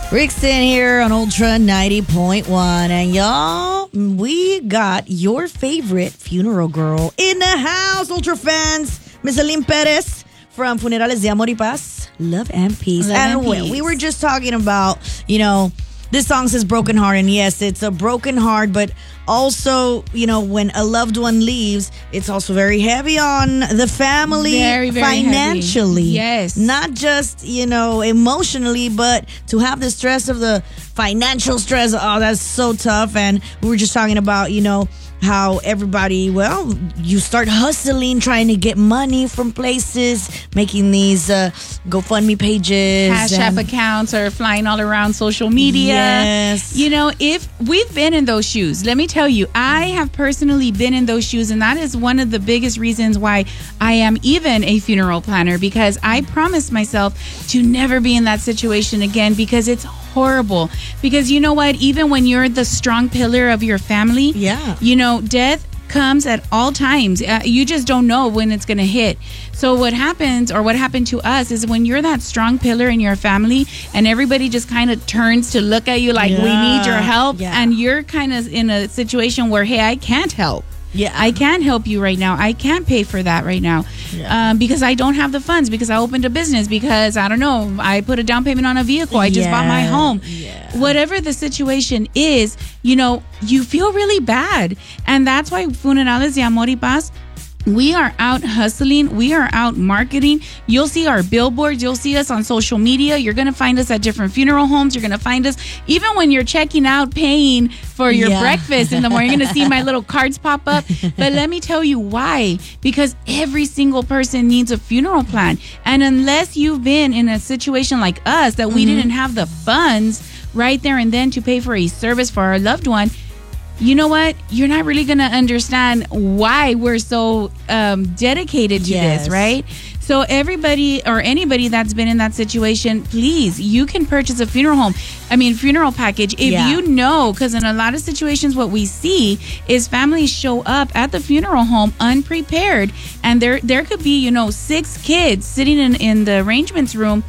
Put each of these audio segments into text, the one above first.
Rickson here on Ultra 90.1. And y'all, we got your favorite funeral girl in the house, Ultra fans. Miss Aline Perez from Funerales de Amor y Paz. Love and peace. We were just talking about, this song says broken heart. And yes, it's a broken heart, but also, when a loved one leaves, it's also very heavy on the family. Very, very financially. Heavy. Yes. Not just, emotionally, but to have the stress of the financial stress. Oh, that's so tough. And we were just talking about, how everybody, you start hustling, trying to get money from places, making these GoFundMe pages. Cash App accounts are flying all around social media. Yes. If we've been in those shoes, let me tell you, I have personally been in those shoes, and that is one of the biggest reasons why I am even a funeral planner, because I promised myself to never be in that situation again, because it's horrible. Because you know what? Even when you're the strong pillar of your family, death comes at all times. You just don't know when it's going to hit. So what happens, or what happened to us, is when you're that strong pillar in your family and everybody just kind of turns to look at you like, we need your help. Yeah. And you're kind of in a situation where, hey, I can't help. Yeah, I can't help you right now. I can't pay for that right now because I don't have the funds, because I opened a business, because, I don't know, I put a down payment on a vehicle. I just bought my home. Yeah. Whatever the situation is, you feel really bad. And that's why Funerales de Amor y Paz, we are out hustling. We are out marketing. You'll see our billboards. You'll see us on social media. You're going to find us at different funeral homes. You're going to find us even when you're checking out, paying for your breakfast in the morning. You're going to see my little cards pop up. But let me tell you why. Because every single person needs a funeral plan. And unless you've been in a situation like us, that we didn't have the funds right there and then to pay for a service for our loved one, you know what? You're not really going to understand why we're so dedicated to this, right? So everybody or anybody that's been in that situation, please, you can purchase a funeral package. If because in a lot of situations, what we see is families show up at the funeral home unprepared. And there could be, 6 kids sitting in the arrangements room,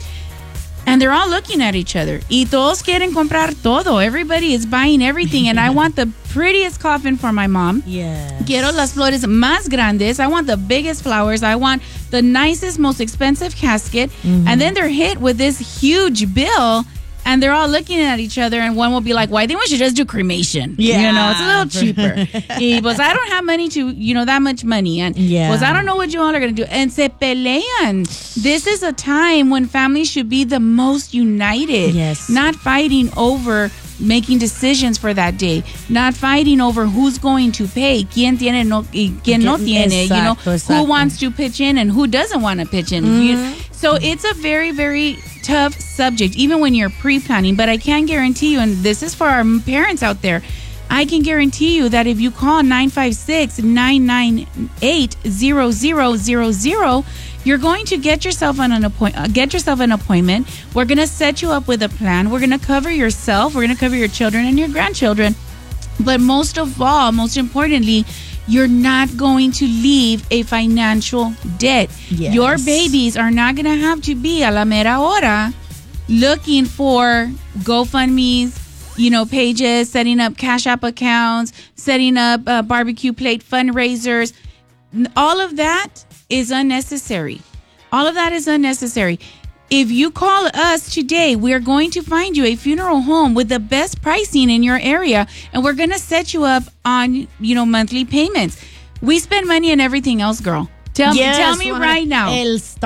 and they're all looking at each other. Y todos quieren comprar todo. Everybody is buying everything. And I want the prettiest coffin for my mom. Yeah. Quiero las flores más grandes. I want the biggest flowers. I want the nicest, most expensive casket. And then they're hit with this huge bill. And they're all looking at each other, and one will be like, well, I think we should just do cremation. Yeah. It's a little cheaper. Y pues I don't have money to, that much money. And pues I don't know what you all are going to do. And se pelean. This is a time when families should be the most united. Yes. Not fighting over making decisions for that day. Not fighting over who's going to pay. Quién tiene y quién no tiene. Exactly. Who wants to pitch in and who doesn't want to pitch in. So it's a very, very tough subject, even when you're pre-planning. But I can guarantee you, and this is for our parents out there, I can guarantee you that if you call 956-998-0000, you're going to get yourself an appointment. We're going to set you up with a plan. We're going to cover yourself. We're going to cover your children and your grandchildren. But most of all, most importantly, you're not going to leave a financial debt. Yes. Your babies are not going to have to be a la mera hora looking for GoFundMes, pages, setting up Cash App accounts, setting up barbecue plate fundraisers. All of that is unnecessary. If you call us today, we're going to find you a funeral home with the best pricing in your area, and we're going to set you up on, monthly payments. We spend money on everything else, girl. Tell me right now.